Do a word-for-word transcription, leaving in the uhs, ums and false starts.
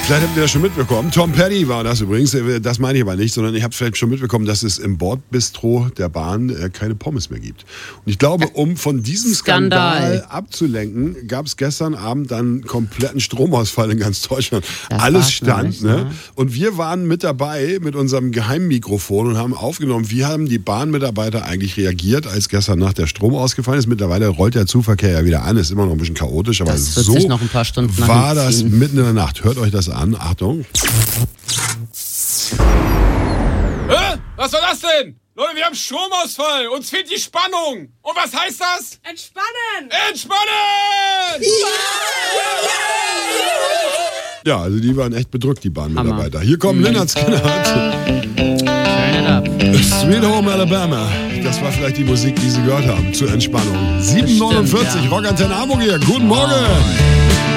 Vielleicht habt ihr das schon mitbekommen. Tom Petty war das übrigens. Das meine ich aber nicht, sondern ich habe vielleicht schon mitbekommen, dass es im Bordbistro der Bahn äh, keine Pommes mehr gibt. Und ich glaube, um von diesem Skandal, Skandal abzulenken, gab es gestern Abend dann einen kompletten Stromausfall in ganz Deutschland. Das Alles stand. Nicht, ne? Ne? Und wir waren mit dabei mit unserem Geheimmikrofon und haben aufgenommen, wie haben die Bahnmitarbeiter eigentlich reagiert, als gestern Nacht der Strom ausgefallen ist. Mittlerweile rollt der Zugverkehr ja wieder an, ist immer noch ein bisschen chaotisch, aber das wird so sich noch ein paar Stunden war das mitten in der Nacht. Hört euch das an. Achtung. Hä? Was war das denn? Leute, wir haben Stromausfall. Uns fehlt die Spannung. Und was heißt das? Entspannen. Entspannen! Ja, also die waren echt bedrückt, die Bahnmitarbeiter. Hier kommen Lynyrd Skynyrd. Sweet Home Alabama. Das war vielleicht die Musik, die Sie gehört haben zur Entspannung. sieben Uhr neunundvierzig, ja. Rockantenne Hamburg hier. Guten Morgen.